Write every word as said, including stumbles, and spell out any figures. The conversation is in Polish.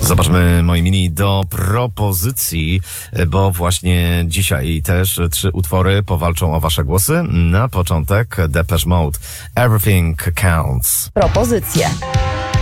Zobaczmy, moi mili, do propozycji, bo właśnie dzisiaj też trzy utwory powalczą o wasze głosy. Na początek Depeche Mode, Everything Counts. Propozycje.